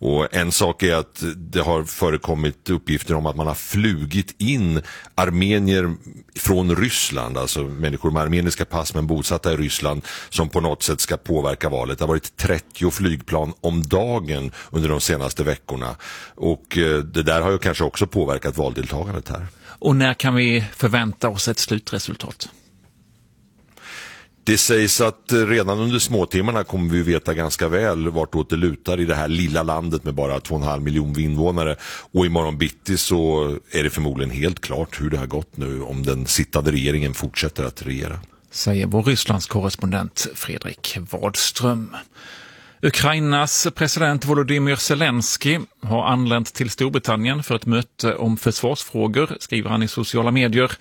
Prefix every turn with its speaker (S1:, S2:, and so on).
S1: Och en sak är att det har förekommit uppgifter om att man har flugit in armenier från Ryssland, alltså människor med armeniska pass men bosatta i Ryssland, som på något sätt ska påverka valet. Det har varit 30 flygplan om dagen under de senaste veckorna, och det där har ju kanske också påverkat valdeltagandet här.
S2: Och när kan vi förvänta oss ett slutresultat?
S1: Det sägs att redan under småtimmarna kommer vi veta ganska väl vartåt det lutar i det här lilla landet med bara 2,5 miljoner invånare. Och imorgon bitti så är det förmodligen helt klart hur det har gått nu, om den sittande regeringen fortsätter att regera.
S2: Säger vår Rysslands korrespondent Fredrik Wadström. Ukrainas president Volodymyr Zelensky har anlänt till Storbritannien för ett möte om försvarsfrågor, skriver han i sociala medier.